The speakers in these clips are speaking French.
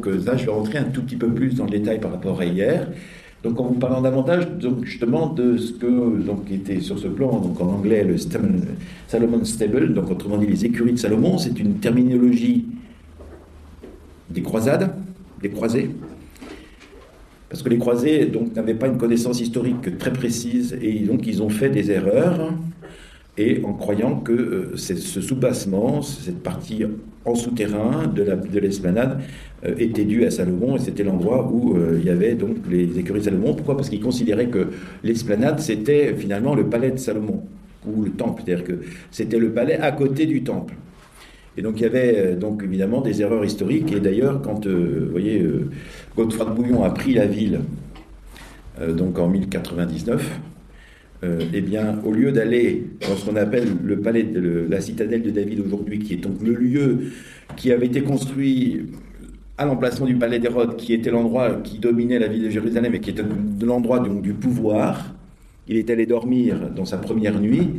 ça, je vais rentrer un tout petit peu plus dans le détail par rapport à hier. Donc en vous parlant davantage, donc, justement, de ce que donc, était sur ce plan, donc en anglais, le Salomon Stable, donc autrement dit les écuries de Salomon, c'est une terminologie des croisades, des croisés. Parce que les croisés donc, n'avaient pas une connaissance historique très précise, et donc ils ont fait des erreurs, et en croyant que ce soubassement, cette partie en souterrain de l'esplanade, était due à Salomon, et c'était l'endroit où il y avait donc les écuries de Salomon. Pourquoi ? Parce qu'ils considéraient que l'esplanade, c'était finalement le palais de Salomon, ou le temple, c'est-à-dire que c'était le palais à côté du temple. Et donc il y avait donc évidemment des erreurs historiques, et d'ailleurs quand vous voyez Godefroy de Bouillon a pris la ville donc en 1099, eh bien au lieu d'aller dans ce qu'on appelle le palais la citadelle de David aujourd'hui, qui est donc le lieu qui avait été construit à l'emplacement du palais d'Hérode, qui était l'endroit qui dominait la ville de Jérusalem et qui était l'endroit donc du pouvoir, il est allé dormir dans sa première nuit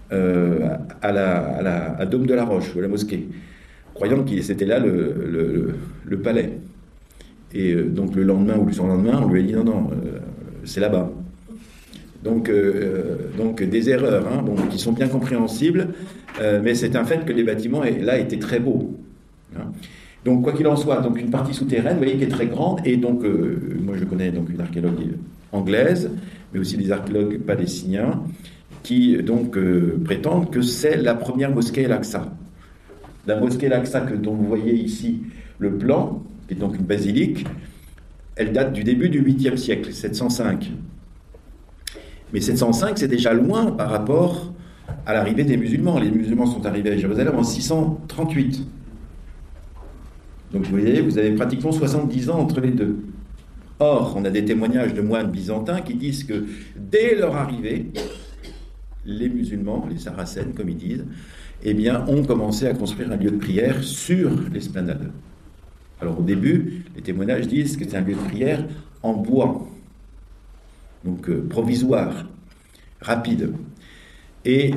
à Dôme de la Roche, ou à la mosquée, croyant que c'était là le palais. Et donc le lendemain ou le surlendemain, on lui a dit non, c'est là-bas. Donc des erreurs hein, bon, qui sont bien compréhensibles, mais c'est un fait que les bâtiments là étaient très beaux. Hein. Donc quoi qu'il en soit, donc une partie souterraine, vous voyez, qui est très grande, et donc moi je connais donc une archéologue anglaise, mais aussi des archéologues palestiniens, qui donc prétendent que c'est la première mosquée Al-Aqsa. La mosquée Al-Aqsa dont vous voyez ici le plan, qui est donc une basilique, elle date du début du 8e siècle, 705. Mais 705, c'est déjà loin par rapport à l'arrivée des musulmans. Les musulmans sont arrivés à Jérusalem en 638. Donc vous voyez, vous avez pratiquement 70 ans entre les deux. Or, on a des témoignages de moines byzantins qui disent que dès leur arrivée, les musulmans, les sarracènes comme ils disent, eh bien, ont commencé à construire un lieu de prière sur l'esplanade. Alors au début, les témoignages disent que c'est un lieu de prière en bois, donc provisoire, rapide. Et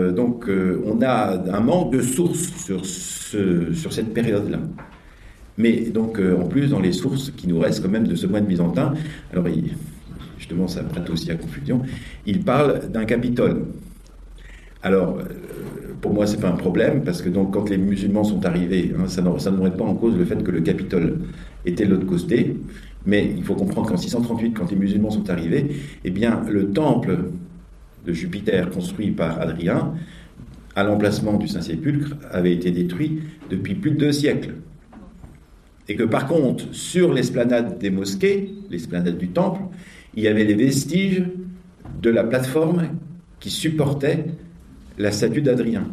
on a un manque de sources sur cette période-là. Mais donc en plus, dans les sources qui nous restent quand même de ce moine byzantin, alors justement ça prête aussi à confusion, il parle d'un Capitole. Alors pour moi c'est pas un problème, parce que donc quand les musulmans sont arrivés, hein, ça ne remet pas en cause le fait que le Capitole était de l'autre côté, mais il faut comprendre qu'en 638, quand les musulmans sont arrivés, eh bien le temple de Jupiter construit par Hadrien à l'emplacement du Saint-Sépulcre avait été détruit depuis plus de 2 siècles. Et que par contre, sur l'esplanade des mosquées, l'esplanade du temple, il y avait les vestiges de la plateforme qui supportait la statue d'Adrien.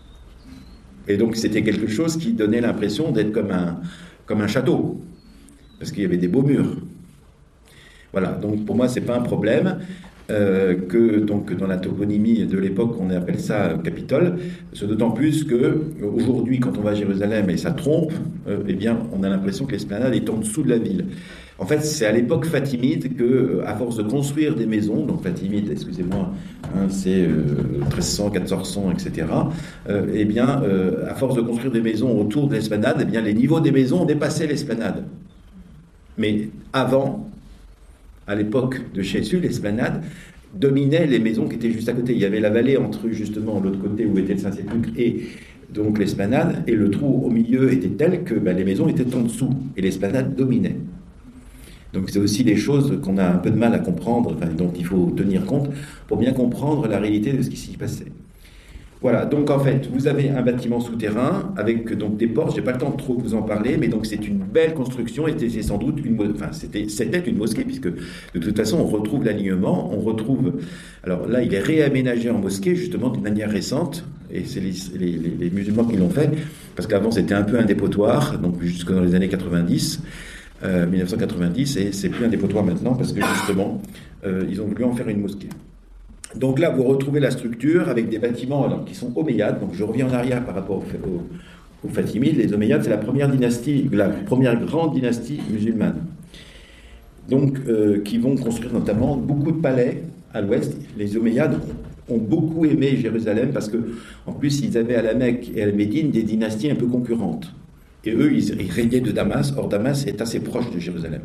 Et donc c'était quelque chose qui donnait l'impression d'être comme un château, parce qu'il y avait des beaux murs. Voilà, donc pour moi c'est pas un problème que donc dans la toponymie de l'époque on appelle ça Capitole, c'est d'autant plus que aujourd'hui quand on va à Jérusalem et ça trompe, eh bien on a l'impression que l'esplanade est en dessous de la ville. En fait, c'est à l'époque fatimide que, à force de construire des maisons, donc fatimide, excusez-moi, hein, c'est 1300, 1400, etc. Eh bien, à force de construire des maisons autour de l'esplanade, eh bien, les niveaux des maisons ont dépassé l'esplanade. Mais avant, à l'époque de Jésus, l'esplanade dominait les maisons qui étaient juste à côté. Il y avait la vallée entre justement l'autre côté où était le Saint-Sépulcre et donc l'esplanade, et le trou au milieu était tel que les maisons étaient en dessous et l'esplanade dominait. Donc c'est aussi des choses qu'on a un peu de mal à comprendre, dont il faut tenir compte pour bien comprendre la réalité de ce qui s'y passait. Voilà, donc en fait, vous avez un bâtiment souterrain avec donc des portes, je n'ai pas le temps de trop vous en parler, mais donc c'est une belle construction, et c'est sans doute c'était une mosquée, puisque de toute façon on retrouve l'alignement, alors là il est réaménagé en mosquée justement d'une manière récente, et c'est les musulmans qui l'ont fait, parce qu'avant c'était un peu un dépotoir, donc jusque dans les années 90, 1990, et c'est plus un dépotoir maintenant parce que justement ils ont voulu en faire une mosquée. Donc là vous retrouvez la structure avec des bâtiments alors, qui sont omeyyades. Donc je reviens en arrière par rapport aux Fatimides. Les Omeyyades, c'est la première grande dynastie musulmane, donc qui vont construire notamment beaucoup de palais à l'ouest. Les Omeyyades ont beaucoup aimé Jérusalem parce que en plus ils avaient à la Mecque et à la Médine des dynasties un peu concurrentes. Et eux, ils régnaient de Damas. Or, Damas est assez proche de Jérusalem.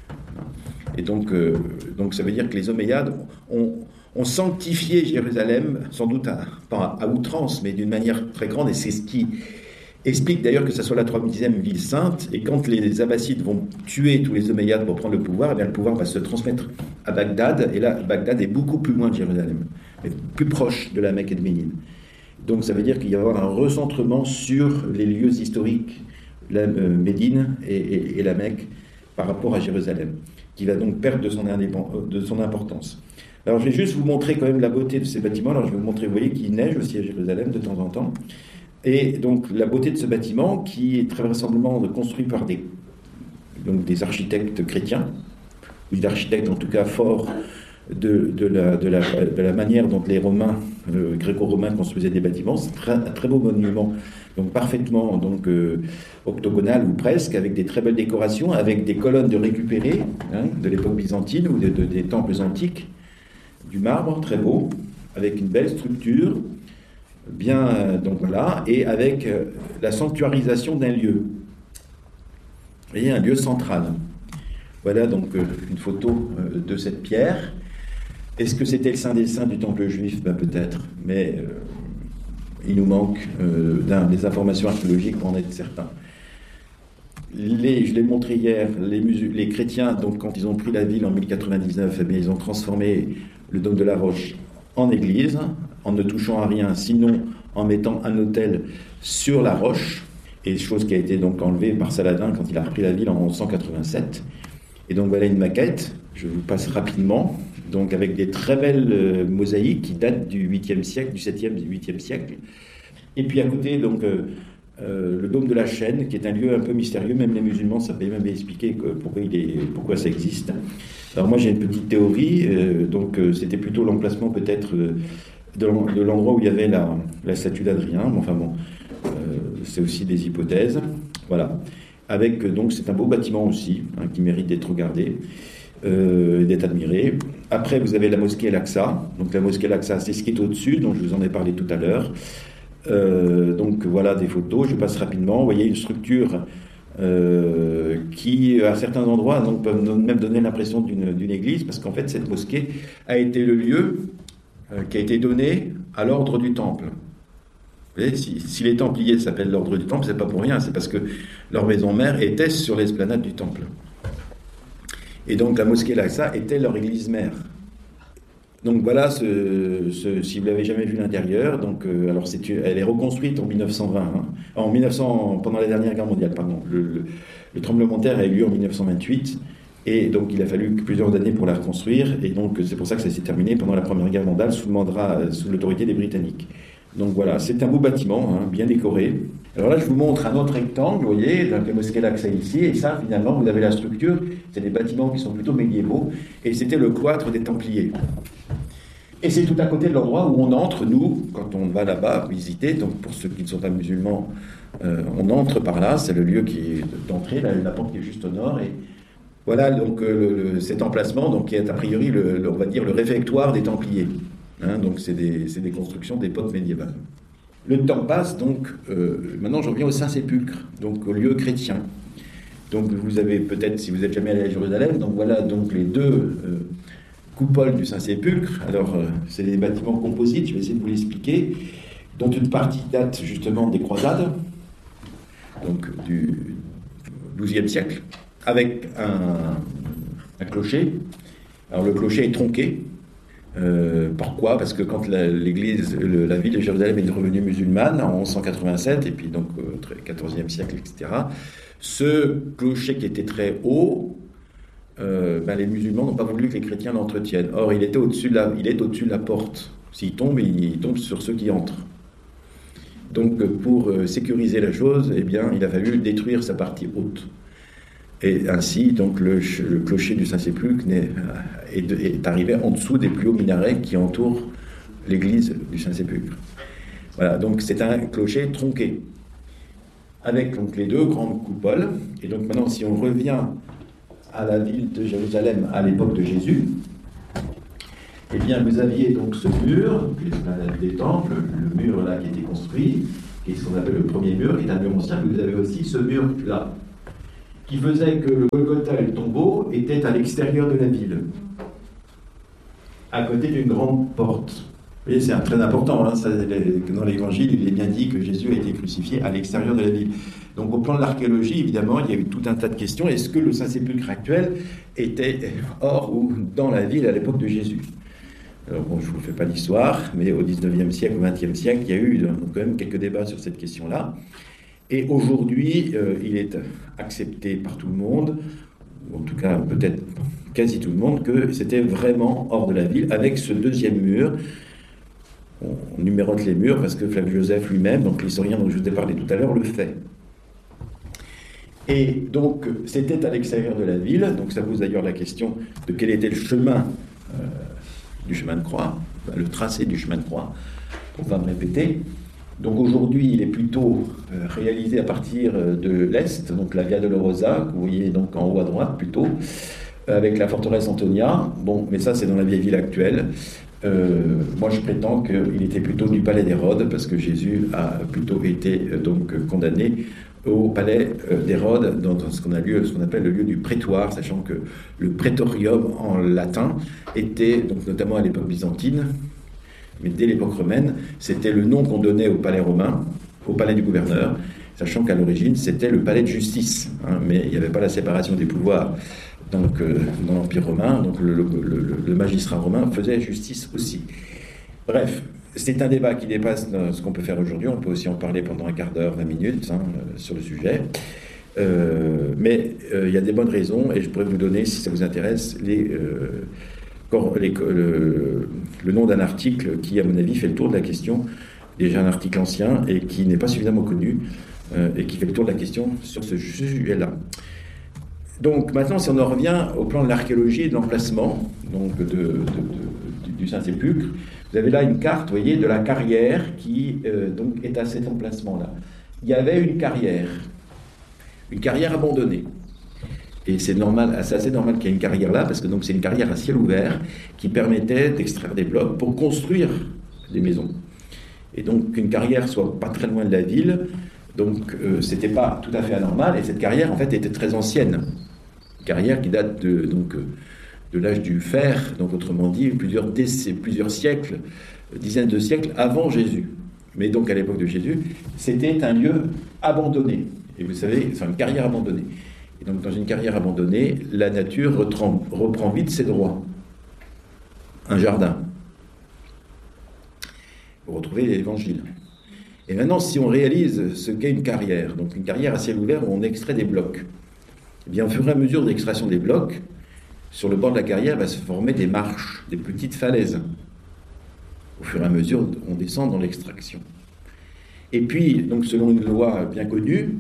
Et donc ça veut dire que les Omeyyades ont sanctifié Jérusalem, sans doute pas à outrance, mais d'une manière très grande, et c'est ce qui explique d'ailleurs que ce soit la 3e ville sainte, et quand les Abbassides vont tuer tous les Omeyyades pour prendre le pouvoir, eh bien, le pouvoir va se transmettre à Bagdad, et là, Bagdad est beaucoup plus loin de Jérusalem, mais plus proche de la Mecque et de Médine. Donc ça veut dire qu'il va y avoir un recentrement sur les lieux historiques, la Médine et la Mecque, par rapport à Jérusalem, qui va donc perdre de son importance. Alors je vais juste vous montrer quand même la beauté de ces bâtiments. Alors je vais vous montrer, vous voyez qu'il neige aussi à Jérusalem de temps en temps. Et donc la beauté de ce bâtiment qui est très vraisemblablement construit par des architectes chrétiens, ou des architectes en tout cas forts de la manière dont les Romains, gréco-romains construisaient des bâtiments. C'est un très beau monument, donc parfaitement octogonal ou presque, avec des très belles décorations, avec des colonnes de récupérées de l'époque byzantine ou des temples antiques, du marbre très beau, avec une belle structure, bien, donc voilà, et avec la sanctuarisation d'un lieu. Vous voyez, un lieu central. Voilà donc une photo de cette pierre. Est-ce que c'était le Saint des Saints du temple juif? Peut-être, mais il nous manque des informations archéologiques pour en être certain. Je l'ai montré hier, les chrétiens, donc, quand ils ont pris la ville en 1099, eh bien, ils ont transformé le dôme de la Roche en église, en ne touchant à rien, sinon en mettant un autel sur la roche, et chose qui a été donc enlevée par Saladin quand il a repris la ville en 187. Et donc voilà une maquette, je vous passe rapidement, donc avec des très belles mosaïques qui datent du 8e siècle, du 7e, du 8e siècle. Et puis à côté, donc, le dôme de la Chaîne, qui est un lieu un peu mystérieux, même les musulmans savaient même expliquer pourquoi ça existe. Alors moi j'ai une petite théorie, donc c'était plutôt l'emplacement peut-être de l'endroit où il y avait la statue d'Adrien, mais enfin bon, c'est aussi des hypothèses, voilà. Avec, donc c'est un beau bâtiment aussi, qui mérite d'être regardé, d'être admiré. Après vous avez la mosquée Al-Aqsa, donc la mosquée Al-Aqsa c'est ce qui est au-dessus, dont je vous en ai parlé tout à l'heure. Donc voilà des photos, je passe rapidement. Vous voyez une structure qui, à certains endroits, donc, peuvent même donner l'impression d'une église, parce qu'en fait cette mosquée a été le lieu qui a été donné à l'ordre du Temple. Vous voyez, si les Templiers s'appellent l'ordre du Temple, c'est pas pour rien, c'est parce que leur maison mère était sur l'esplanade du Temple. Et donc la mosquée Al-Aqsa était leur église mère. Donc voilà, si vous l'avez jamais vu l'intérieur, donc alors elle est reconstruite en 1920, pendant la dernière guerre mondiale, pardon. Le tremblement de terre a eu lieu en 1928, et donc il a fallu plusieurs années pour la reconstruire, et donc c'est pour ça que ça s'est terminé pendant la première guerre mondiale sous l'autorité des Britanniques. Donc voilà, c'est un beau bâtiment, bien décoré. Alors là, je vous montre un autre rectangle, vous voyez, donc la mosquée Al-Aqsa ici, et ça, finalement, vous avez la structure, c'est des bâtiments qui sont plutôt médiévaux, et c'était le cloître des Templiers. Et c'est tout à côté de l'endroit où on entre, nous, quand on va là-bas visiter, donc pour ceux qui ne sont pas musulmans, on entre par là, c'est le lieu qui est d'entrée, la porte qui est juste au nord, et voilà donc cet emplacement, donc, qui est a priori, on va dire, le réfectoire des Templiers. Donc c'est des constructions d'époque médiévale. Le temps passe, donc maintenant je reviens au Saint-Sépulcre, donc au lieu chrétien. Donc vous avez peut-être, si vous n'êtes jamais allé à Jérusalem, donc voilà donc les deux coupoles du Saint-Sépulcre. Alors c'est des bâtiments composites, je vais essayer de vous l'expliquer, dont une partie date justement des croisades, donc du XIIe siècle, avec un clocher. Alors le clocher est tronqué. Pourquoi? Parce que quand la ville de Jérusalem est devenue musulmane en 1187, et puis donc au XIVe siècle, etc., ce clocher qui était très haut, les musulmans n'ont pas voulu que les chrétiens l'entretiennent. Or, il est au-dessus de la porte. S'il tombe, il tombe sur ceux qui entrent. Donc, pour sécuriser la chose, eh bien, il a fallu détruire sa partie haute. Et ainsi, donc, le clocher du Saint-Sépulcre est arrivé en dessous des plus hauts minarets qui entourent l'église du Saint-Sépulcre. Voilà, donc c'est un clocher tronqué, avec donc les deux grandes coupoles. Et donc maintenant, si on revient à la ville de Jérusalem à l'époque de Jésus, eh bien, vous aviez donc ce mur, donc l'esplanade des temples, le mur là qui était construit, qui est ce qu'on appelle le premier mur, qui est un mur ancien, mais vous avez aussi ce mur-là, qui faisait que le Golgotha et le tombeau étaient à l'extérieur de la ville, à côté d'une grande porte. Vous voyez, c'est très important, hein, dans l'Évangile, il est bien dit que Jésus a été crucifié à l'extérieur de la ville. Donc au plan de l'archéologie, évidemment, il y a eu tout un tas de questions. Est-ce que le Saint-Sépulcre actuel était hors ou dans la ville à l'époque de Jésus? Alors bon, je ne vous fais pas l'histoire, mais au 19e siècle, au 20e siècle, il y a eu quand même quelques débats sur cette question-là. Et aujourd'hui, il est accepté par tout le monde, ou en tout cas peut-être quasi tout le monde, que c'était vraiment hors de la ville, avec ce deuxième mur. On numérote les murs parce que Flavius Joseph lui-même, donc l'historien dont je vous ai parlé tout à l'heure, le fait. Et donc, c'était à l'extérieur de la ville, donc ça pose d'ailleurs la question de quel était le chemin du chemin de croix, le tracé du chemin de croix, on va me répéter. Donc aujourd'hui, il est plutôt réalisé à partir de l'Est, donc la Via Dolorosa, que vous voyez donc en haut à droite plutôt, avec la forteresse Antonia. Bon, mais ça c'est dans la vieille ville actuelle. Moi je prétends qu'il était plutôt du palais d'Hérode, parce que Jésus a plutôt été donc condamné au palais d'Hérode, dans ce qu'on appelle le lieu du prétoire, sachant que le prétorium en latin était, donc notamment à l'époque byzantine, mais dès l'époque romaine, c'était le nom qu'on donnait au palais romain, au palais du gouverneur, sachant qu'à l'origine c'était le palais de justice, hein, mais il n'y avait pas la séparation des pouvoirs. Donc, dans l'Empire romain, donc le magistrat romain faisait justice aussi. Bref, c'est un débat qui dépasse ce qu'on peut faire aujourd'hui. On peut aussi en parler pendant un quart d'heure, 20 minutes sur le sujet. Mais il y a des bonnes raisons, et je pourrais vous donner, si ça vous intéresse, le nom d'un article qui, à mon avis, fait le tour de la question, déjà un article ancien, et qui n'est pas suffisamment connu, et qui fait le tour de la question sur ce sujet-là. Donc maintenant, si on en revient au plan de l'archéologie et de l'emplacement donc du Saint-Sépulcre, vous avez là une carte, vous voyez, de la carrière qui donc est à cet emplacement-là. Il y avait une carrière abandonnée. Et c'est normal, c'est assez normal qu'il y ait une carrière là, parce que donc c'est une carrière à ciel ouvert qui permettait d'extraire des blocs pour construire des maisons. Et donc qu'une carrière soit pas très loin de la ville, donc c'était pas tout à fait anormal. Et cette carrière en fait était très ancienne. Carrière qui date de l'âge du fer, donc autrement dit plusieurs siècles, dizaines de siècles avant Jésus. Mais donc à l'époque de Jésus, c'était un lieu abandonné. Et vous savez, c'est une carrière abandonnée. Et donc dans une carrière abandonnée, la nature reprend vite ses droits. Un jardin. Vous retrouvez l'Évangile. Et maintenant, si on réalise ce qu'est une carrière, donc une carrière à ciel ouvert où on extrait des blocs, eh bien, au fur et à mesure de l'extraction des blocs, sur le bord de la carrière va se former des marches, des petites falaises. Au fur et à mesure, on descend dans l'extraction. Et puis, donc, selon une loi bien connue,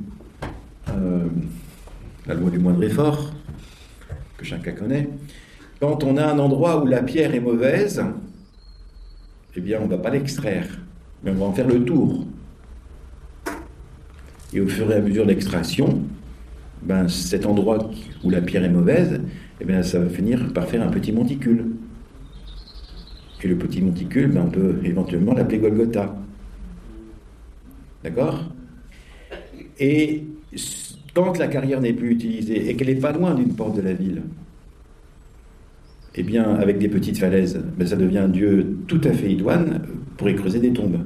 la loi du moindre effort, que chacun connaît, quand on a un endroit où la pierre est mauvaise, eh bien, on ne va pas l'extraire, mais on va en faire le tour. Et au fur et à mesure de l'extraction, cet endroit où la pierre est mauvaise, eh bien, ça va finir par faire un petit monticule. Et le petit monticule, on peut éventuellement l'appeler Golgotha. D'accord? Et quand la carrière n'est plus utilisée et qu'elle n'est pas loin d'une porte de la ville, eh bien, avec des petites falaises, ça devient un lieu tout à fait idoine pour y creuser des tombes.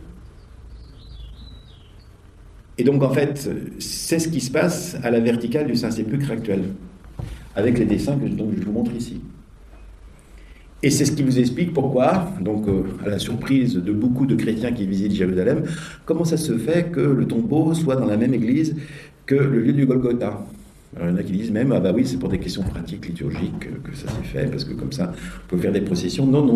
Et donc, en fait, c'est ce qui se passe à la verticale du Saint-Sépulcre actuel, avec les dessins que je vous montre ici. Et c'est ce qui vous explique pourquoi, donc à la surprise de beaucoup de chrétiens qui visitent Jérusalem, comment ça se fait que le tombeau soit dans la même église que le lieu du Golgotha. Alors, il y en a qui disent même, oui, c'est pour des questions pratiques, liturgiques, que ça s'est fait, parce que comme ça, on peut faire des processions. Non,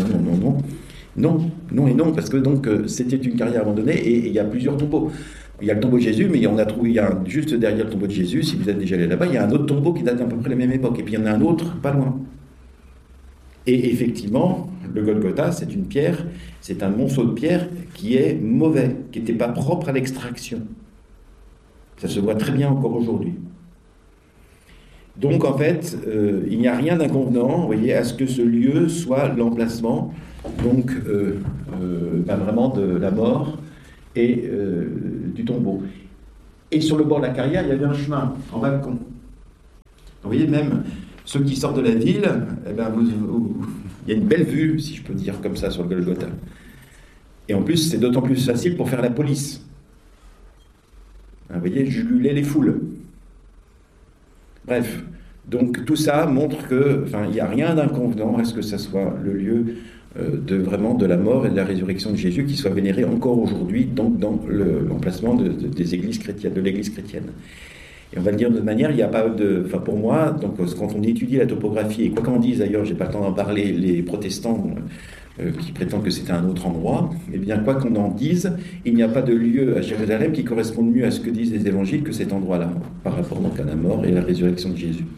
et non, parce que donc c'était une carrière abandonnée et il y a plusieurs tombeaux. Il y a le tombeau de Jésus, mais on a trouvé, juste derrière le tombeau de Jésus, si vous êtes déjà allé là-bas, il y a un autre tombeau qui date d'à peu près de la même époque, et puis il y en a un autre pas loin. Et effectivement, le Golgotha, c'est une pierre, c'est un monceau de pierre qui est mauvais, qui n'était pas propre à l'extraction. Ça se voit très bien encore aujourd'hui. Donc en fait, il n'y a rien d'inconvenant, vous voyez, à ce que ce lieu soit l'emplacement, donc vraiment de la mort et du tombeau. Et sur le bord de la carrière, il y avait un chemin en balcon. Vous voyez, même ceux qui sortent de la ville, eh ben, il y a une belle vue, si je peux dire comme ça, sur le Golgotha. Et en plus, c'est d'autant plus facile pour faire la police. Vous voyez, juguler les foules. Bref, donc tout ça montre que, il n'y a rien d'inconvenant à ce que ça soit le lieu vraiment de la mort et de la résurrection de Jésus qui soit vénéré encore aujourd'hui, donc dans l'emplacement des églises chrétiennes, de l'église chrétienne. Et on va le dire de manière, il n'y a pas de... pour moi, donc quand on étudie la topographie, et quoi qu'en dise d'ailleurs, j'ai pas le temps d'en parler, les protestants qui prétendent que c'est un autre endroit, eh bien, quoi qu'on en dise, il n'y a pas de lieu à Jérusalem qui corresponde mieux à ce que disent les évangiles que cet endroit-là, par rapport donc à la mort et à la résurrection de Jésus.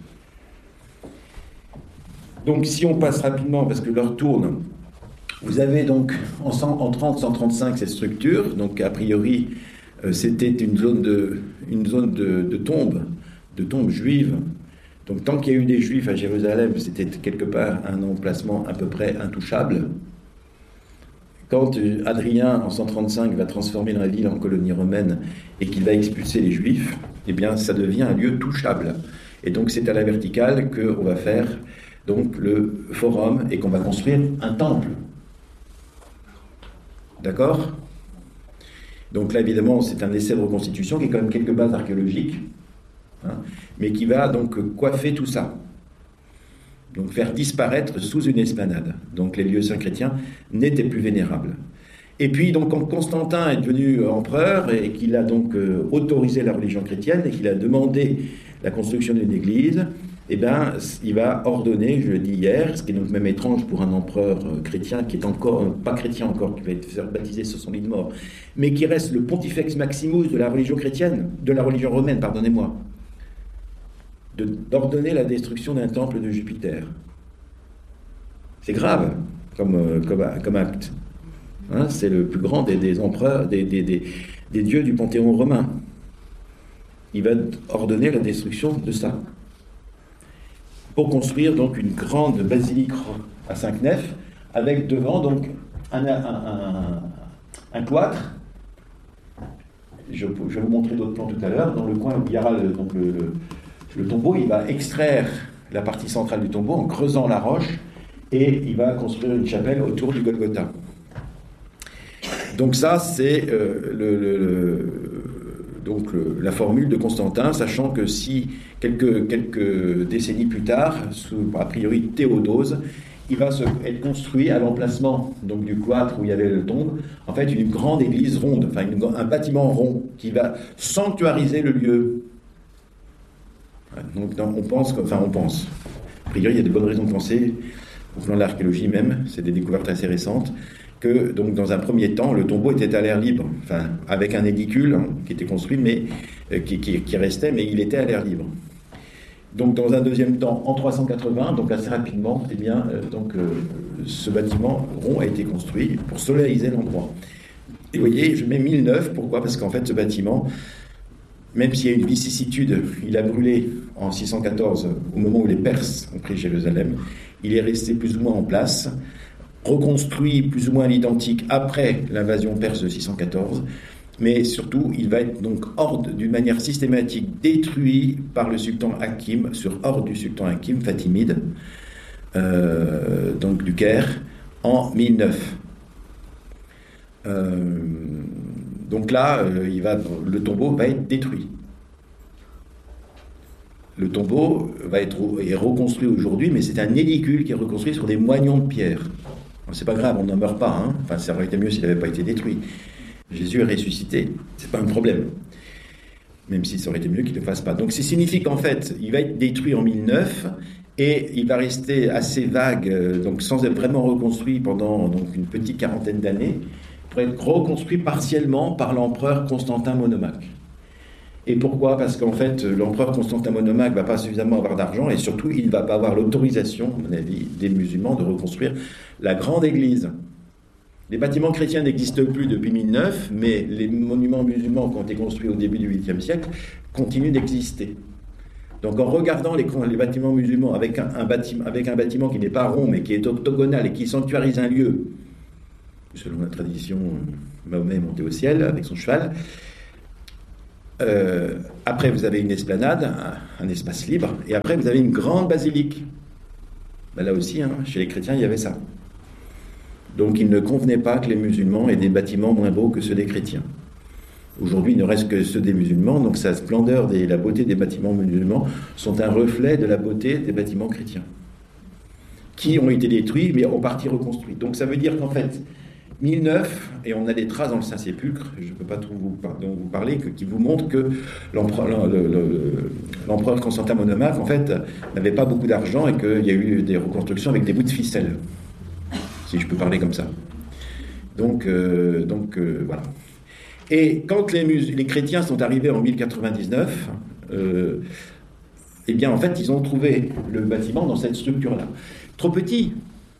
Donc, si on passe rapidement, parce que l'heure tourne, vous avez donc en 30-135 cette structure, donc a priori, c'était une zone de tombes juives. Donc, tant qu'il y a eu des Juifs à Jérusalem, c'était quelque part un emplacement à peu près intouchable. Quand Hadrien, en 135, va transformer la ville en colonie romaine et qu'il va expulser les Juifs, eh bien, ça devient un lieu touchable. Et donc, c'est à la verticale qu'on va faire donc, le forum et qu'on va construire un temple. D'accord ? Donc là, évidemment, c'est un essai de reconstitution qui est quand même quelques bases archéologiques, mais qui va donc coiffer tout ça. Donc faire disparaître sous une esplanade. Donc les lieux saints chrétiens n'étaient plus vénérables. Et puis, donc, quand Constantin est devenu empereur et qu'il a donc autorisé la religion chrétienne et qu'il a demandé la construction d'une église, eh bien, il va ordonner, je le dis hier, ce qui est donc même étrange pour un empereur chrétien qui est encore, pas chrétien encore, qui va être faire baptiser sur son lit de mort, mais qui reste le pontifex maximus de la religion chrétienne, de la religion romaine, pardonnez-moi, d'ordonner la destruction d'un temple de Jupiter. C'est grave comme acte. C'est le plus grand des empereurs, des dieux du panthéon romain. Il va ordonner la destruction de ça. Pour construire donc une grande basilique à 5 nefs, avec devant donc un cloître. Je vais vous montrer d'autres plans tout à l'heure. Dans le coin où il y aura le tombeau, il va extraire la partie centrale du tombeau en creusant la roche et il va construire une chapelle autour du Golgotha. Donc ça, c'est la formule de Constantin, sachant que si quelques décennies plus tard, sous a priori Théodose, il va être construit à l'emplacement donc du cloître où il y avait le tombe, en fait une grande église ronde, un bâtiment rond qui va sanctuariser le lieu. Donc on pense. A priori, il y a de bonnes raisons de penser, au plan de l'archéologie même, c'est des découvertes assez récentes, que donc dans un premier temps, le tombeau était à l'air libre, avec un édicule qui était construit, mais qui restait, mais il était à l'air libre. Donc dans un deuxième temps, en 380, donc assez rapidement, eh bien, ce bâtiment rond a été construit pour soléariser l'endroit. Et vous voyez, je mets 1009, pourquoi ? Parce qu'en fait, ce bâtiment, même s'il y a une vicissitude, il a brûlé en 614, au moment où les Perses ont pris Jérusalem, il est resté plus ou moins en place, reconstruit plus ou moins à l'identique après l'invasion perse de 614, mais surtout, il va être donc d'une manière systématique détruit par le sultan Hakim, sur ordre du sultan Hakim, fatimide, donc du Caire, en 1009. Donc là, le tombeau va être détruit. Le tombeau est reconstruit aujourd'hui, mais c'est un édicule qui est reconstruit sur des moignons de pierre. C'est pas grave, on n'en meurt pas. Ça aurait été mieux s'il n'avait pas été détruit. Jésus est ressuscité, c'est pas un problème. Même si ça aurait été mieux qu'il ne le fasse pas. Donc ça signifie qu'en fait, il va être détruit en 1009 et il va rester assez vague, donc sans être vraiment reconstruit pendant une petite quarantaine d'années, pour être reconstruit partiellement par l'empereur Constantin Monomaque. Et pourquoi ? Parce qu'en fait, l'empereur Constantin Monomaque ne va pas suffisamment avoir d'argent et surtout, il ne va pas avoir l'autorisation, à mon avis, des musulmans de reconstruire la grande église. Les bâtiments chrétiens n'existent plus depuis 1009, mais les monuments musulmans qui ont été construits au début du 8e siècle continuent d'exister. Donc en regardant les bâtiments musulmans avec un bâtiment qui n'est pas rond, mais qui est octogonal et qui sanctuarise un lieu, selon la tradition Mahomet est monté au ciel avec son cheval. Après, vous avez une esplanade, un espace libre, et après, vous avez une grande basilique. Ben là aussi, hein, chez les chrétiens, il y avait ça. Donc, il ne convenait pas que les musulmans aient des bâtiments moins beaux que ceux des chrétiens. Aujourd'hui, il ne reste que ceux des musulmans, donc sa splendeur et la beauté des bâtiments musulmans sont un reflet de la beauté des bâtiments chrétiens, qui ont été détruits, mais en partie reconstruits. Donc, ça veut dire qu'en fait, 1009, et on a des traces dans le Saint-Sépulcre, je ne peux pas tout vous parler, qui vous montrent que l'empereur Constantin Monomaque, en fait, n'avait pas beaucoup d'argent et qu'il y a eu des reconstructions avec des bouts de ficelle, si je peux parler comme ça. Donc voilà. Et quand les chrétiens sont arrivés en 1099, eh bien, en fait, ils ont trouvé le bâtiment dans cette structure-là. Trop petit.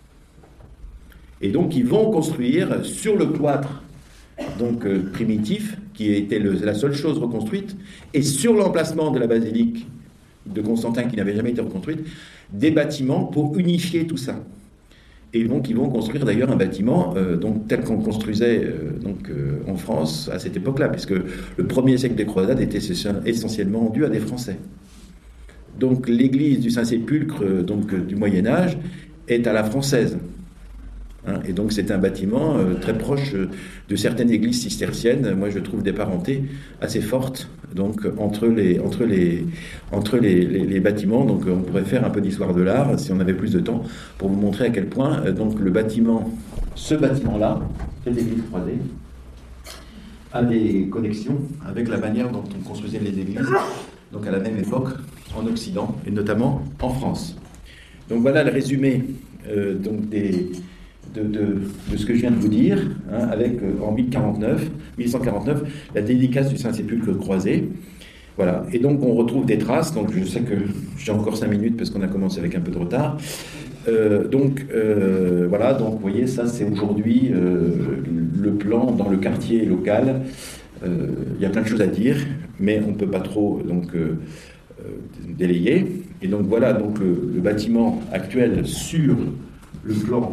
Et donc, ils vont construire sur le cloître primitif, qui était la seule chose reconstruite, et sur l'emplacement de la basilique de Constantin, qui n'avait jamais été reconstruite, des bâtiments pour unifier tout ça. Et donc, ils vont construire d'ailleurs un bâtiment tel qu'on construisait en France à cette époque-là, puisque le premier siècle des croisades était essentiellement dû à des Français. Donc, l'église du Saint-Sépulcre du Moyen-Âge est à la française. Et donc c'est un bâtiment très proche de certaines églises cisterciennes. Moi je trouve des parentés assez fortes entre les bâtiments. Donc on pourrait faire un peu d'histoire de l'art si on avait plus de temps pour vous montrer à quel point ce bâtiment-là, cette église croisée, a des connexions avec la manière dont on construisait les églises, donc à la même époque en Occident et notamment en France. Donc voilà le résumé de ce que je viens de vous dire, avec en 1149, la dédicace du Saint-Sépulcre croisé. Voilà. Et donc on retrouve des traces, donc je sais que j'ai encore 5 minutes parce qu'on a commencé avec un peu de retard. Voilà, donc vous voyez, ça c'est aujourd'hui le plan dans le quartier local. Il y a plein de choses à dire, mais on ne peut pas trop délayer. Et donc voilà le bâtiment actuel sur le plan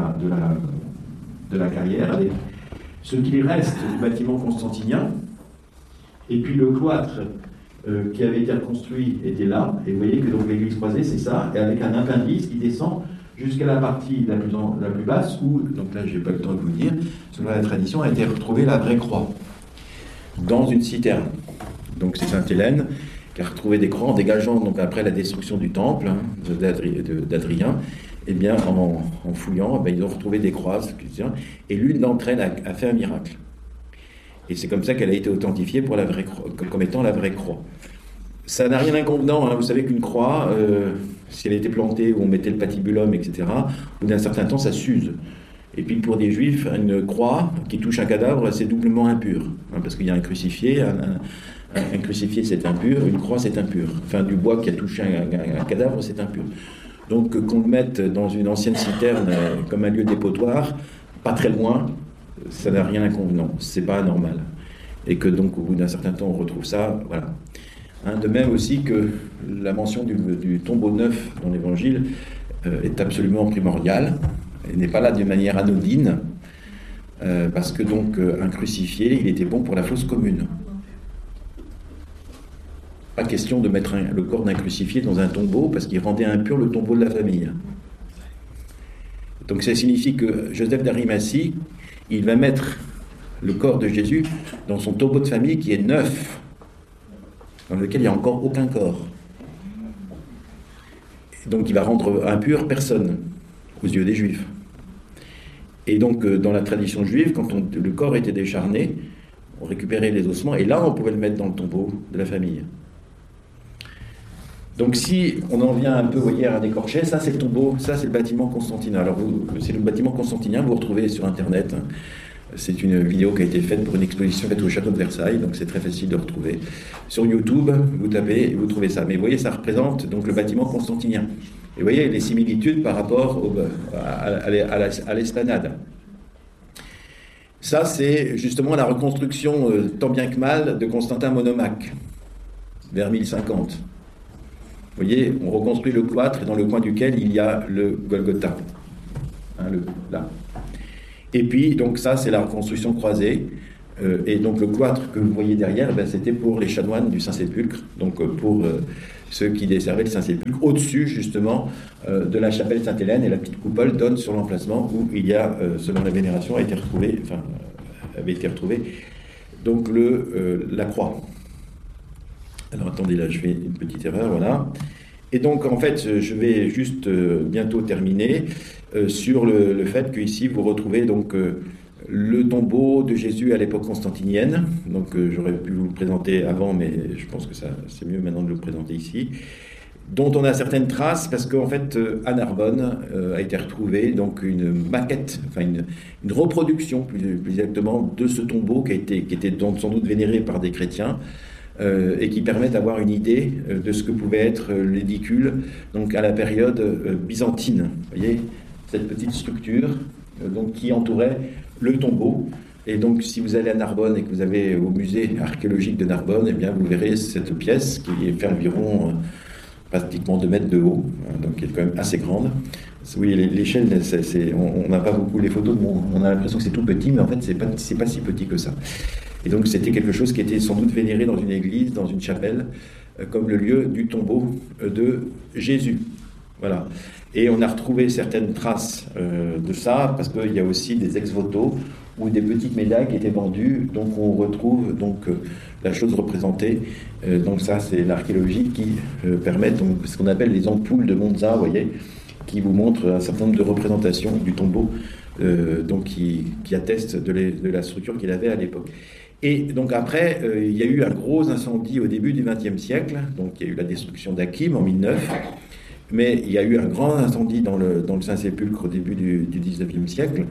de la carrière, avec ce qu'il reste du bâtiment constantinien, et puis le cloître qui avait été reconstruit était là, et vous voyez que l'église croisée c'est ça, et avec un appendice qui descend jusqu'à la partie la plus basse, où, donc là j'ai pas le temps de vous dire, selon la tradition, a été retrouvée la vraie croix, dans une citerne. Donc c'est Sainte-Hélène qui a retrouvé des croix en dégageant, donc après la destruction du temple d'Adrien, eh bien, en fouillant, ils ont retrouvé des croix, et l'une d'entre elles a fait un miracle. Et c'est comme ça qu'elle a été authentifiée pour la vraie croix, comme étant la vraie croix. Ça n'a rien d'inconvenant, vous savez qu'une croix, si elle était plantée où on mettait le patibulum, etc., au bout d'un certain temps, ça s'use. Et puis pour des juifs, une croix qui touche un cadavre, c'est doublement impur, parce qu'il y a un crucifié, un crucifié c'est impur, une croix c'est impur. Enfin, du bois qui a touché un cadavre, c'est impur. Donc qu'on le mette dans une ancienne citerne comme un lieu dépotoir, pas très loin, ça n'a rien d'inconvenant, c'est pas anormal. Et que donc au bout d'un certain temps on retrouve ça, voilà. De même aussi que la mention du tombeau neuf dans l'Évangile est absolument primordiale, elle n'est pas là d'une manière anodine, parce que donc un crucifié, il était bon pour la fosse commune. Pas question de mettre le corps d'un crucifié dans un tombeau parce qu'il rendait impur le tombeau de la famille. Donc ça signifie que Joseph d'Arimathie, il va mettre le corps de Jésus dans son tombeau de famille qui est neuf, dans lequel il n'y a encore aucun corps. Donc il va rendre impur personne aux yeux des Juifs. Et donc dans la tradition juive, quand le corps était décharné, on récupérait les ossements et là on pouvait le mettre dans le tombeau de la famille. Donc si on en vient un peu, voyez, à un écorché, ça c'est le tombeau, ça c'est le bâtiment constantinien. Alors c'est le bâtiment constantinien, vous retrouvez sur internet. C'est une vidéo qui a été faite pour une exposition faite au château de Versailles, donc c'est très facile de retrouver. Sur YouTube, vous tapez et vous trouvez ça. Mais vous voyez, ça représente donc le bâtiment constantinien. Et vous voyez les similitudes par rapport à l'esplanade. Ça, c'est justement la reconstruction, tant bien que mal, de Constantin Monomaque, vers 1050. Vous voyez, on reconstruit le cloître, et dans le coin duquel il y a le Golgotha. Là. Et puis, donc ça, c'est la reconstruction croisée. Et donc le cloître que vous voyez derrière, ben, c'était pour les chanoines du Saint-Sépulcre, donc pour ceux qui desservaient le Saint-Sépulcre, au-dessus justement de la chapelle Sainte-Hélène, et la petite coupole donne sur l'emplacement où il y a, selon la vénération, avait été retrouvé donc la croix. Alors attendez, là je fais une petite erreur, voilà. Et donc en fait, je vais juste bientôt terminer sur le fait qu'ici vous retrouvez donc le tombeau de Jésus à l'époque constantinienne. Donc j'aurais pu vous le présenter avant, mais je pense que c'est mieux maintenant de le présenter ici. Dont on a certaines traces parce qu'en fait à Narbonne a été retrouvée donc une maquette, enfin une reproduction plus exactement de ce tombeau qui était donc sans doute vénéré par des chrétiens. Et qui permettent d'avoir une idée de ce que pouvait être l'édicule donc à la période byzantine. Vous voyez, cette petite structure donc, qui entourait le tombeau. Et donc, si vous allez à Narbonne et que vous allez au musée archéologique de Narbonne, eh bien, vous verrez cette pièce qui fait environ pratiquement 2 mètres de haut, donc qui est quand même assez grande. Oui, l'échelle, on n'a pas beaucoup les photos, on a l'impression que c'est tout petit, mais en fait, c'est pas si petit que ça. Et donc c'était quelque chose qui était sans doute vénéré dans une église, dans une chapelle, comme le lieu du tombeau de Jésus. Voilà. Et on a retrouvé certaines traces de ça, parce qu'il y a aussi des ex-voto ou des petites médailles qui étaient vendues, donc on retrouve donc la chose représentée. Donc ça, c'est l'archéologie qui permet donc ce qu'on appelle les ampoules de Monza, vous voyez, qui vous montrent un certain nombre de représentations du tombeau, donc qui attestent de la structure qu'il avait à l'époque. Et donc après, il y a eu un gros incendie au début du XXe siècle, donc il y a eu la destruction d'Hakim en 1009, mais il y a eu un grand incendie dans le Saint-Sépulcre au début du XIXe siècle,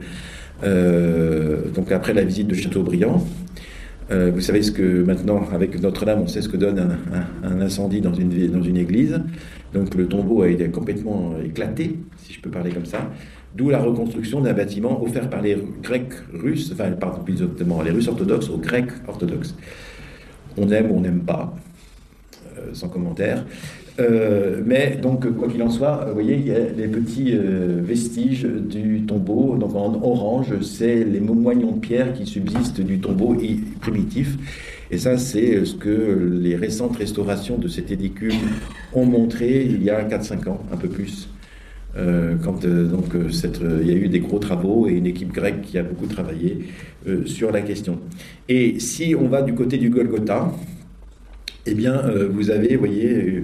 donc après la visite de Chateaubriand. Vous savez ce que maintenant, avec Notre-Dame, on sait ce que donne un incendie dans une église. Donc le tombeau a été complètement éclaté, si je peux parler comme ça. D'où la reconstruction d'un bâtiment offert par les Grecs russes, enfin, pardon, plus exactement, les Russes orthodoxes aux Grecs orthodoxes. On aime ou on n'aime pas, sans commentaire. Mais donc, quoi qu'il en soit, vous voyez, il y a les petits vestiges du tombeau. Donc en orange, c'est les moignons de pierre qui subsistent du tombeau primitif. Et ça, c'est ce que les récentes restaurations de cet édicule ont montré il y a 4-5 ans, un peu plus. Quand il y a eu des gros travaux et une équipe grecque qui a beaucoup travaillé sur la question. Et si on va du côté du Golgotha, eh bien, vous avez, vous voyez,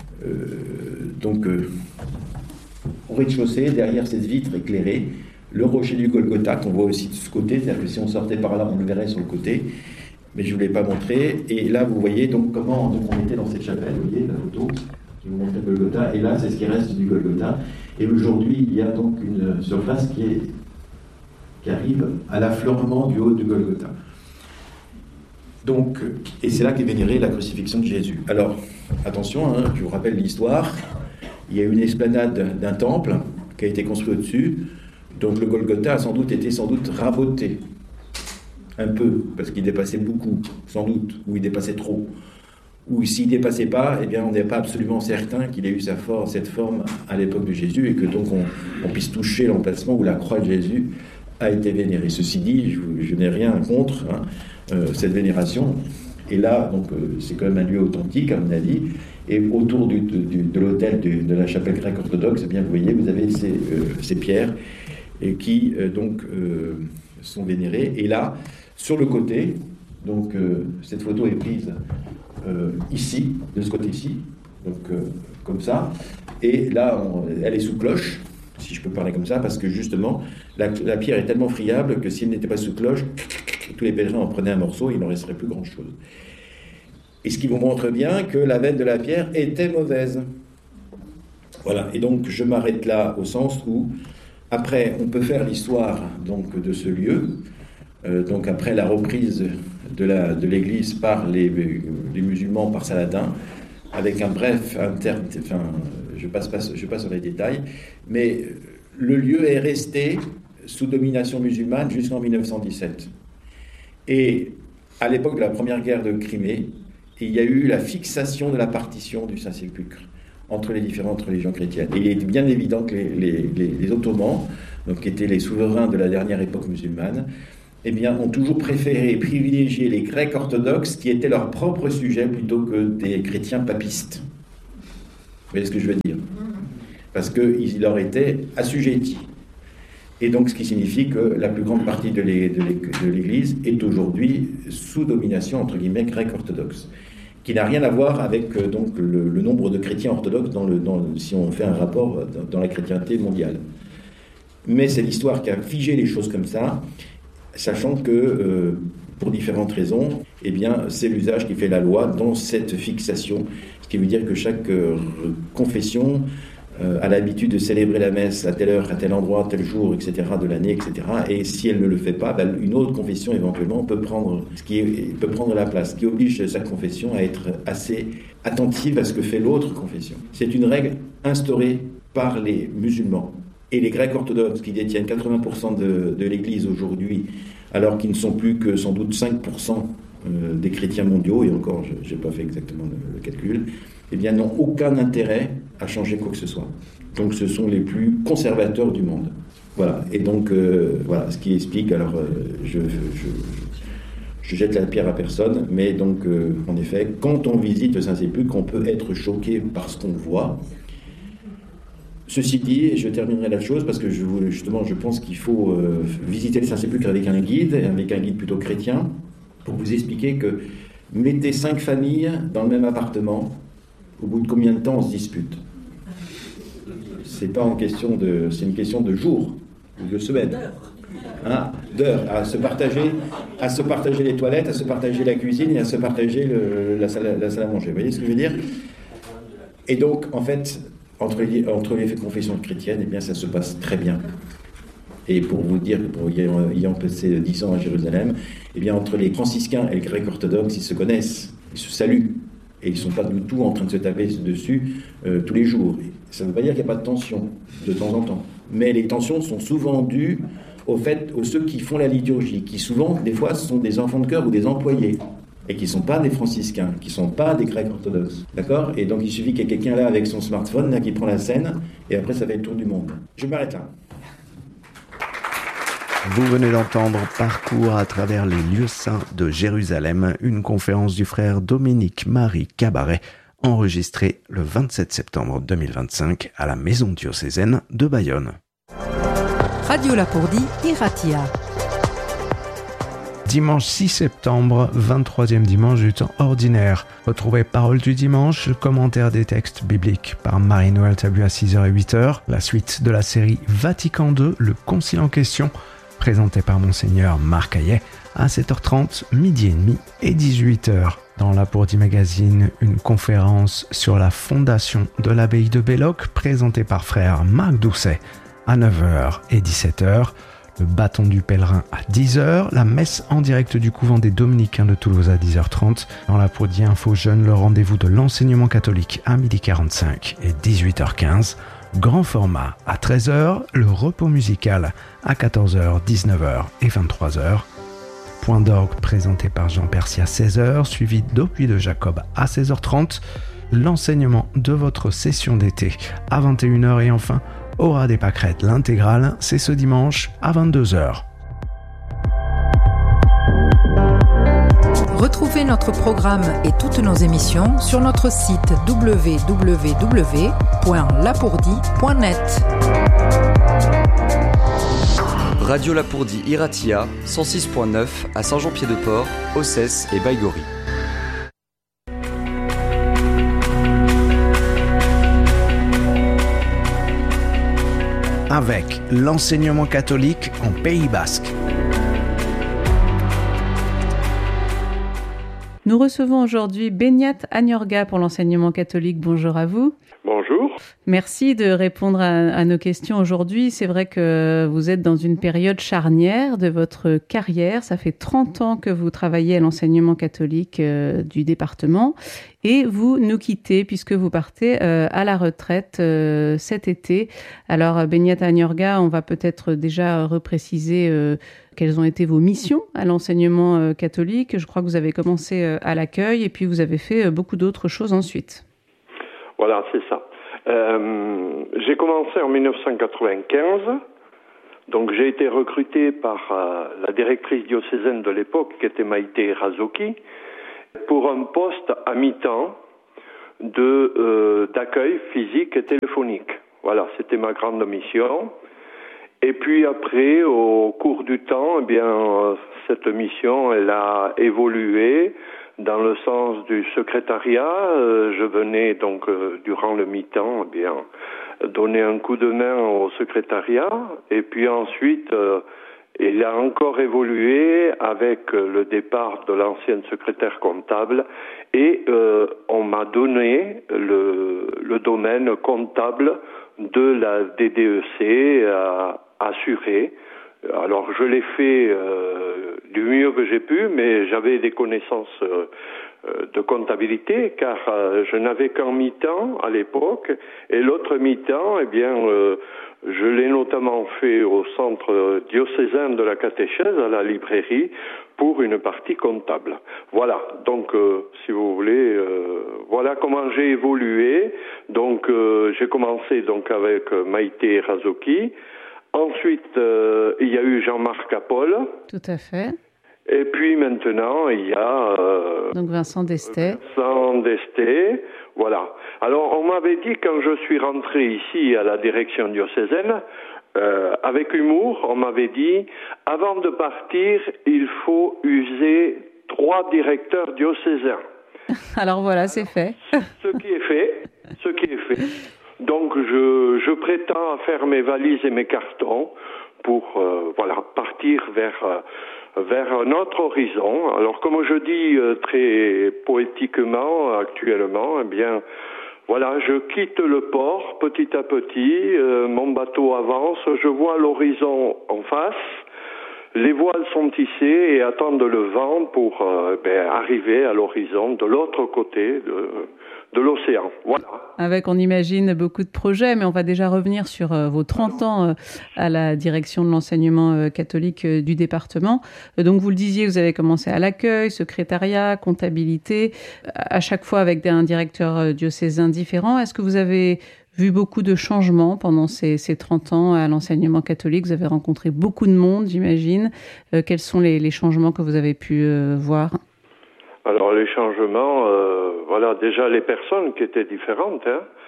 au rez-de-chaussée, derrière cette vitre éclairée, le rocher du Golgotha qu'on voit aussi de ce côté, c'est-à-dire que si on sortait par là, on le verrait sur le côté, mais je ne vous l'ai pas montré. Et là, vous voyez donc comment on était dans cette chapelle, vous voyez la photo qui vous montre le Golgotha, et là, c'est ce qui reste du Golgotha. Et aujourd'hui, il y a donc une surface qui arrive à l'affleurement du haut du Golgotha. Donc, et c'est là qu'est vénérée la crucifixion de Jésus. Alors, attention, je vous rappelle l'histoire. Il y a une esplanade d'un temple qui a été construit au-dessus. Donc le Golgotha a sans doute été raboté. Un peu, parce qu'il dépassait beaucoup, sans doute, ou il dépassait trop. Ou s'il ne dépassait pas, eh bien on n'est pas absolument certain qu'il ait eu cette forme à l'époque de Jésus, et que donc on puisse toucher l'emplacement où la croix de Jésus a été vénérée. Ceci dit, je n'ai rien contre cette vénération. Et là, donc, c'est quand même un lieu authentique, à mon avis. Et autour de l'autel de la chapelle grecque orthodoxe, eh bien, vous voyez, vous avez ces pierres qui sont vénérées. Et là, sur le côté, donc cette photo est prise ici, de ce côté-ci, donc comme ça. Et là, elle est sous cloche, si je peux parler comme ça, parce que justement, la pierre est tellement friable que s'il n'était pas sous cloche, tous les pèlerins en prenaient un morceau, il n'en resterait plus grand-chose. Et ce qui vous montre bien que la veine de la pierre était mauvaise. Voilà, et donc je m'arrête là au sens où, après, on peut faire l'histoire donc, de ce lieu, donc après la reprise de l'Église par les musulmans, par Saladin, avec un bref je passe sur les détails, mais le lieu est resté sous domination musulmane jusqu'en 1917. Et à l'époque de la première guerre de Crimée, il y a eu la fixation de la partition du Saint-Sépulcre entre les différentes religions chrétiennes. Et il est bien évident que les Ottomans, donc, qui étaient les souverains de la dernière époque musulmane, eh bien, ont toujours préféré privilégier les Grecs orthodoxes qui étaient leur propre sujet plutôt que des chrétiens papistes. Vous voyez ce que je veux dire ? Parce qu'ils leur étaient assujettis. Et donc, ce qui signifie que la plus grande partie de l'Église est aujourd'hui sous domination, entre guillemets, grecque orthodoxe, qui n'a rien à voir avec donc, le nombre de chrétiens orthodoxes si on fait un rapport dans la chrétienté mondiale. Mais c'est l'histoire qui a figé les choses comme ça, sachant que, pour différentes raisons, eh bien, c'est l'usage qui fait la loi dans cette fixation, ce qui veut dire que chaque confession a l'habitude de célébrer la messe à telle heure, à tel endroit, tel jour, etc., de l'année, etc. Et si elle ne le fait pas, une autre confession éventuellement peut prendre la place, ce qui oblige sa confession à être assez attentive à ce que fait l'autre confession. C'est une règle instaurée par les musulmans. Et les Grecs orthodoxes qui détiennent 80% de l'Église aujourd'hui, alors qu'ils ne sont plus que sans doute 5% des chrétiens mondiaux, et encore, je n'ai pas fait exactement le calcul, eh bien, n'ont aucun intérêt à changer quoi que ce soit. Donc, ce sont les plus conservateurs du monde. Voilà. Et donc, voilà, ce qui explique, alors, je jette la pierre à personne, mais donc, en effet, quand on visite le Saint-Sépulcre, on peut être choqué par ce qu'on voit. Ceci dit, et je terminerai la chose, parce que je pense qu'il faut visiter le Saint-Sépulcre avec un guide plutôt chrétien, pour vous expliquer que mettez 5 familles dans le même appartement, au bout de combien de temps on se dispute ? C'est une question de jours, ou de semaines. D'heures, à se partager les toilettes, à se partager la cuisine et à se partager la salle à manger. Vous voyez ce que je veux dire ? Et donc, en fait, entre les confessions chrétiennes, eh bien, ça se passe très bien. Et pour vous dire, ayant passé 10 ans à Jérusalem, eh bien, entre les franciscains et les grecs orthodoxes, ils se connaissent, ils se saluent. Et ils ne sont pas du tout en train de se taper dessus tous les jours. Ça ne veut pas dire qu'il n'y a pas de tension, de temps en temps. Mais les tensions sont souvent dues aux ceux qui font la liturgie, qui souvent, des fois, sont des enfants de chœur ou des employés, et qui ne sont pas des franciscains, qui ne sont pas des grecs orthodoxes. D'accord ? Et donc, il suffit qu'il y ait quelqu'un là avec son smartphone, là, qui prend la scène, et après, ça fait le tour du monde. Je m'arrête là. Vous venez d'entendre Parcours à travers les lieux saints de Jérusalem, une conférence du frère Dominique-Marie Cabaret, enregistrée le 27 septembre 2025 à la maison diocésaine de Bayonne. Radio Lapourdie, Iratia. Dimanche 6 septembre, 23e dimanche du temps ordinaire. Retrouvez Parole du dimanche, le commentaire des textes bibliques par Marie-Noël Tabu à 6h et 8h, la suite de la série Vatican II, le concile en question, présenté par Monseigneur Marc Hayet, à 7h30, midi et demi et 18h. Dans Lapourdie Magazine, une conférence sur la fondation de l'abbaye de Belloc, présentée par frère Marc Doucet, à 9h et 17h. Le bâton du pèlerin à 10h, la messe en direct du couvent des Dominicains de Toulouse à 10h30. Dans Lapourdie Info Jeune, le rendez-vous de l'enseignement catholique à 12h45 et 18h15. Grand format à 13h, le repos musical à 14h, 19h et 23h. Point d'orgue présenté par Jean Percy à 16h, suivi d'Opuis de Jacob à 16h30. L'enseignement de votre session d'été à 21h et enfin, Aura des pâquerettes, l'intégrale, c'est ce dimanche à 22h. Retrouvez notre programme et toutes nos émissions sur notre site www.lapourdie.net. Radio Lapourdie Iratia, 106.9 à Saint-Jean-Pied-de-Port, Ossès et Baïgorry. Avec l'enseignement catholique en Pays Basque. Nous recevons aujourd'hui Beñat Añorga pour l'enseignement catholique. Bonjour à vous. Bonjour. Merci de répondre à nos questions aujourd'hui. C'est vrai que vous êtes dans une période charnière de votre carrière. Ça fait 30 ans que vous travaillez à l'enseignement catholique du département et vous nous quittez puisque vous partez à la retraite cet été. Alors, Beñat Añorga, on va peut-être déjà repréciser quelles ont été vos missions à l'enseignement catholique. Je crois que vous avez commencé à l'accueil et puis vous avez fait beaucoup d'autres choses ensuite. Voilà, c'est ça. J'ai commencé en 1995. Donc j'ai été recruté par la directrice diocésaine de l'époque, qui était Maïté Razoki, pour un poste à mi-temps d'accueil physique et téléphonique. Voilà, c'était ma grande mission. Et puis après, au cours du temps, eh bien, cette mission, elle a évolué dans le sens du secrétariat. Je venais donc durant le mi-temps, eh bien, donner un coup de main au secrétariat. Et puis ensuite, il a encore évolué avec le départ de l'ancienne secrétaire comptable et on m'a donné le domaine comptable de la DDEC à assurer. Alors je l'ai fait du mieux que j'ai pu, mais j'avais des connaissances de comptabilité car je n'avais qu'un mi-temps à l'époque et l'autre mi-temps, eh bien, je l'ai notamment fait au centre diocésain de la catéchèse, à la librairie, pour une partie comptable. Voilà, donc si vous voulez, voilà comment j'ai évolué. Donc j'ai commencé donc avec Maïté Razoki. Ensuite, il y a eu Jean-Marc Apol. Tout à fait. Et puis maintenant, il y a donc Vincent Destet. Vincent Destet, voilà. Alors, on m'avait dit quand je suis rentré ici à la direction diocésaine, avec humour, on m'avait dit, avant de partir, il faut user 3 directeurs diocésains. Alors voilà, c'est fait. Ce qui est fait. Donc, je prétends faire mes valises et mes cartons pour, partir vers un autre horizon. Alors, comme je dis très poétiquement actuellement, eh bien, voilà, je quitte le port petit à petit, mon bateau avance, je vois l'horizon en face, les voiles sont tissées et attendent le vent pour arriver à l'horizon de l'autre côté de l'océan. Voilà. Avec, on imagine, beaucoup de projets, mais on va déjà revenir sur vos 30 ans à la direction de l'enseignement catholique du département. Donc, vous le disiez, vous avez commencé à l'accueil, secrétariat, comptabilité, à chaque fois avec un directeur diocésain différent. Est-ce que vous avez vu beaucoup de changements pendant ces 30 ans à l'enseignement catholique? Vous avez rencontré beaucoup de monde, j'imagine. Quels sont les changements que vous avez pu voir? Alors les changements, déjà les personnes qui étaient différentes.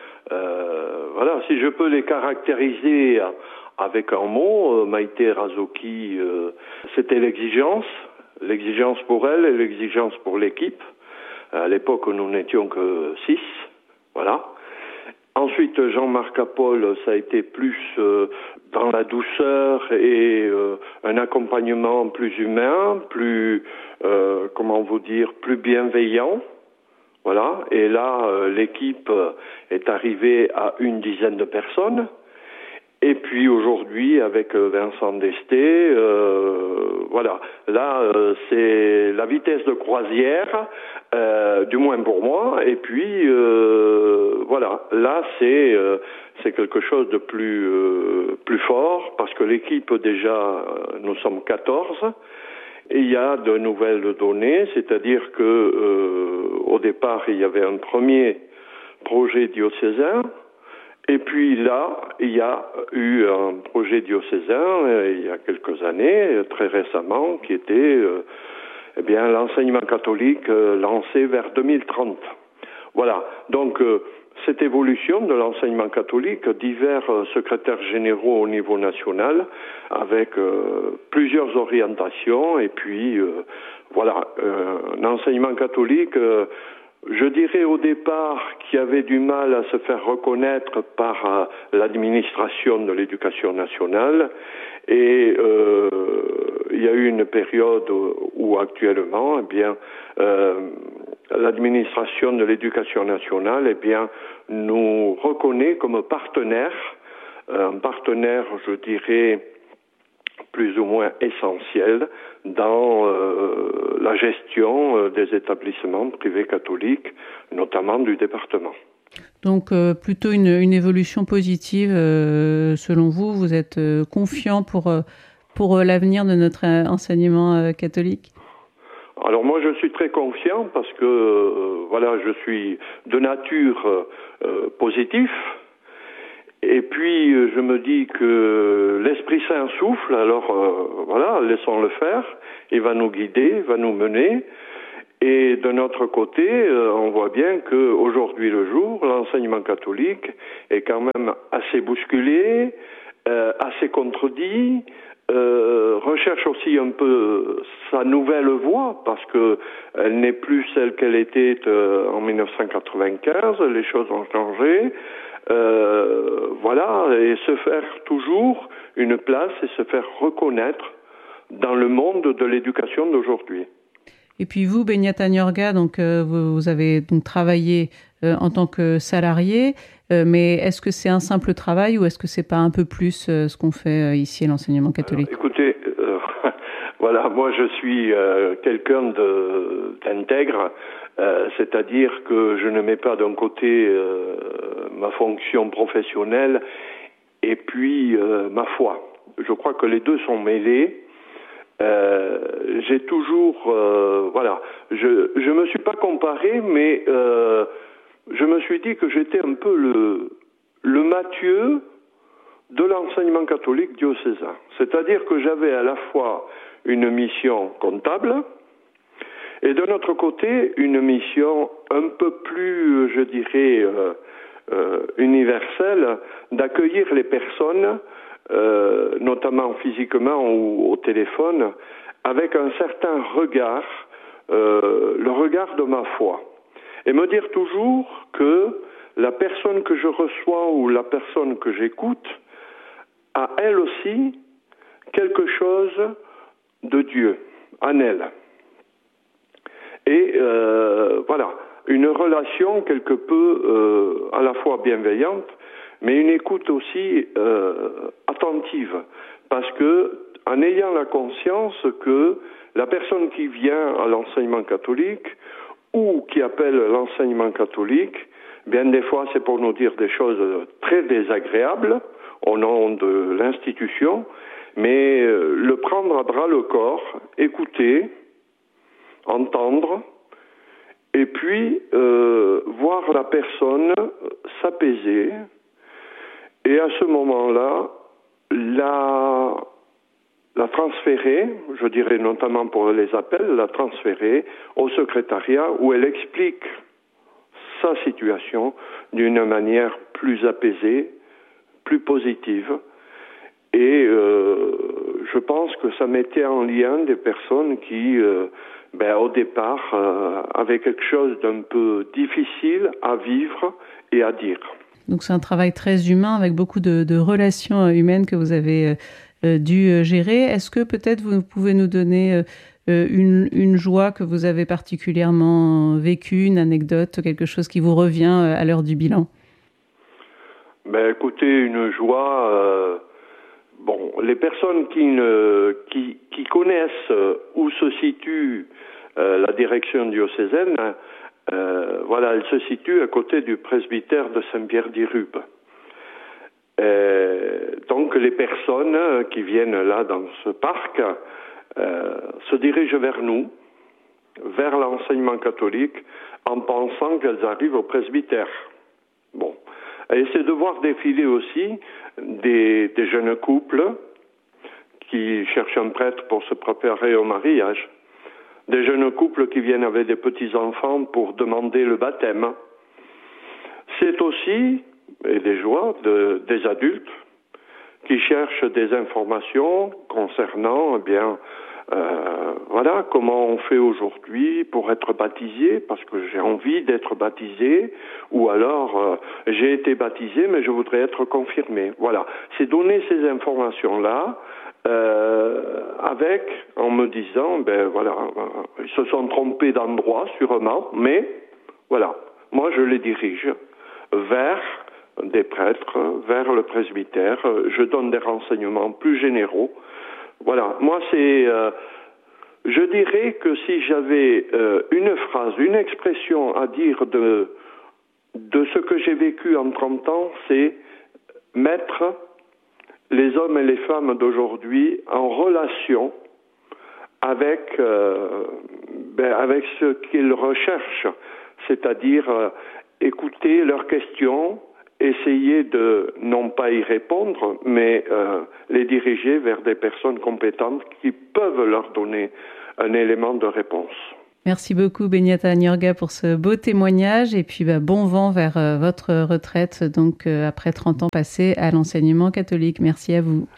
Si je peux les caractériser avec un mot, Maïté Razoki, c'était l'exigence pour elle et l'exigence pour l'équipe. À l'époque, nous n'étions que 6, voilà. Ensuite, Jean-Marc Apol, ça a été plus dans la douceur et un accompagnement plus humain, plus, plus bienveillant. Voilà. Et là, l'équipe est arrivée à 10 de personnes. Et puis aujourd'hui, avec Vincent Destet, c'est la vitesse de croisière, du moins pour moi. Et puis, là, c'est quelque chose de plus fort, parce que l'équipe, déjà, nous sommes 14. Et il y a de nouvelles données, c'est-à-dire que au départ, il y avait un premier projet diocésain. Et puis là, il y a eu un projet diocésain il y a quelques années, très récemment, qui était l'enseignement catholique lancé vers 2030. Voilà, donc cette évolution de l'enseignement catholique, divers secrétaires généraux au niveau national, avec plusieurs orientations, et puis un enseignement catholique... je dirais au départ qu'il y avait du mal à se faire reconnaître par l'administration de l'éducation nationale, et il y a eu une période où actuellement, l'administration de l'éducation nationale, nous reconnaît comme partenaire, un partenaire, je dirais, plus ou moins essentiel dans la gestion des établissements privés catholiques, notamment du département. Donc plutôt une évolution positive selon vous. Vous êtes confiant pour l'avenir de notre enseignement catholique? Alors moi je suis très confiant parce que je suis de nature positif, puis je me dis que l'Esprit Saint souffle, alors voilà, laissons-le faire, il va nous guider, il va nous mener. Et de notre côté, on voit bien qu'aujourd'hui le jour, l'enseignement catholique est quand même assez bousculé, assez contredit, recherche aussi un peu sa nouvelle voie, parce que elle n'est plus celle qu'elle était en 1995, les choses ont changé. Voilà, et se faire toujours une place et se faire reconnaître dans le monde de l'éducation d'aujourd'hui. Et puis vous, Beñat Añorga, donc vous avez donc travaillé en tant que salarié, mais est-ce que c'est un simple travail ou est-ce que c'est pas un peu plus ce qu'on fait ici à l'enseignement catholique? Alors, écoutez, voilà, moi je suis quelqu'un d'intègre, c'est-à-dire que je ne mets pas d'un côté ma fonction professionnelle et puis ma foi. Je crois que les deux sont mêlés. J'ai toujours, voilà, je me suis pas comparé, mais je me suis dit que j'étais un peu le Matthieu de l'enseignement catholique diocésain. C'est-à-dire que j'avais à la fois une mission comptable et de notre côté une mission un peu plus, je dirais, universelle, d'accueillir les personnes, notamment physiquement ou au téléphone, avec un certain regard, le regard de ma foi. Et me dire toujours que la personne que je reçois ou la personne que j'écoute a elle aussi quelque chose de Dieu en elle. Et voilà, une relation quelque peu à la fois bienveillante, mais une écoute aussi attentive, parce que en ayant la conscience que la personne qui vient à l'enseignement catholique ou qui appelle l'enseignement catholique, bien des fois c'est pour nous dire des choses très désagréables au nom de l'institution, mais le prendre à bras le corps, écouter, entendre, et puis voir la personne s'apaiser. Et à ce moment-là, la transférer, je dirais notamment pour les appels, la transférer au secrétariat où elle explique sa situation d'une manière plus apaisée, plus positive. Et je pense que ça mettait en lien des personnes qui, au départ, avaient quelque chose d'un peu difficile à vivre et à dire. Donc c'est un travail très humain avec beaucoup de relations humaines que vous avez dû gérer. Est-ce que peut-être vous pouvez nous donner une joie que vous avez particulièrement vécue, une anecdote, quelque chose qui vous revient à l'heure du bilan? Écoutez, une joie... les personnes qui connaissent où se situe la direction diocésaine, elle se situe à côté du presbytère de Saint-Pierre-d'Irube. Donc les personnes qui viennent là dans ce parc se dirigent vers nous, vers l'enseignement catholique, en pensant qu'elles arrivent au presbytère. Et c'est de voir défiler aussi des jeunes couples qui cherchent un prêtre pour se préparer au mariage, des jeunes couples qui viennent avec des petits-enfants pour demander le baptême. C'est aussi, et des joies, des adultes qui cherchent des informations concernant, comment on fait aujourd'hui pour être baptisé, parce que j'ai envie d'être baptisé, ou alors j'ai été baptisé, mais je voudrais être confirmé. Voilà, c'est donner ces informations-là, en me disant, ils se sont trompés d'endroit, sûrement, mais voilà, moi je les dirige vers des prêtres, vers le presbytère, je donne des renseignements plus généraux. Voilà, moi c'est... je dirais que si j'avais une phrase, une expression à dire de ce que j'ai vécu en 30 ans, c'est mettre les hommes et les femmes d'aujourd'hui en relation avec ce qu'ils recherchent, c'est-à-dire écouter leurs questions essayer de non pas y répondre, mais les diriger vers des personnes compétentes qui peuvent leur donner un élément de réponse. Merci beaucoup Benyata Niorga pour ce beau témoignage et puis bon vent vers votre retraite donc après 30 ans passés à l'enseignement catholique. Merci à vous.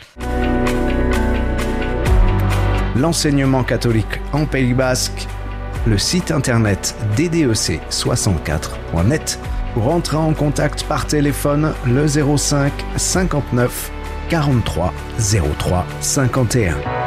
L'enseignement catholique en Pays Basque, le site internet ddec64.net. Pour entrer en contact par téléphone, le 05 59 43 03 51.